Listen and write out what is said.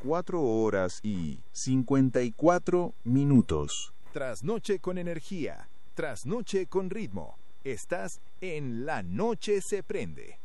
4:54. Trasnoche con energía, trasnoche con ritmo. Estás en La Noche se prende.